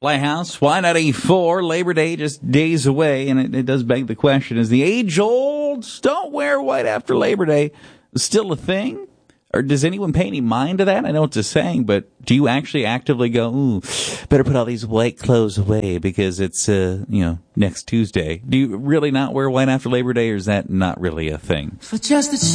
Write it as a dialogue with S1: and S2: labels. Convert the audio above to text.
S1: Playhouse, Y94, Labor Day just days away, and it does beg the question, is the age-old don't wear white after Labor Day still a thing? Or does anyone pay any mind to that? I know it's a saying, but do you actually actively go, ooh, better put all these white clothes away because it's, next Tuesday? Do you really not wear white after Labor Day, or is that not really a thing?
S2: For just